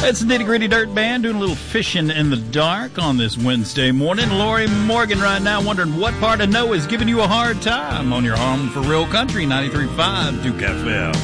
It's the Nitty Gritty Dirt Band doing a little fishing in the dark on this Wednesday morning. Lori Morgan right now wondering what part of No is giving you a hard time on your home for real country 93.5 Duke FM.